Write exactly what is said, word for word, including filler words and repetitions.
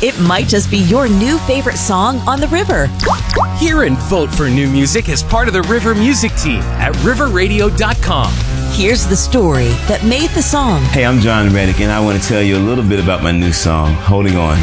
it might just be your new favorite song on the river. Hear and vote for new music as part of the River Music Team at river radio dot com. Here's the story that made the song. Hey, I'm John Reddick, and I want to tell you a little bit about my new song, Holding On.